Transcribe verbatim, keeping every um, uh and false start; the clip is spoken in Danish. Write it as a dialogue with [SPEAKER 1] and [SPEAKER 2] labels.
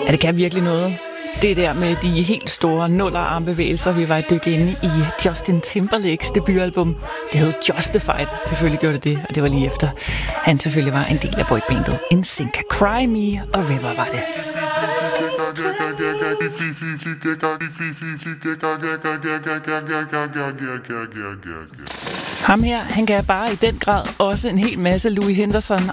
[SPEAKER 1] Ja, det kan virkelig noget. Det der med de helt store nullerarmbevægelser, vi var et dykke inde i Justin Timberlakes debutalbum. Det hed Justified. Selvfølgelig gjorde det det, og det var lige efter. Han selvfølgelig var en del af boybandet N Sync. Cry Me og River var det. Ham her, han gav bare i den grad også en hel masse Louis Henderson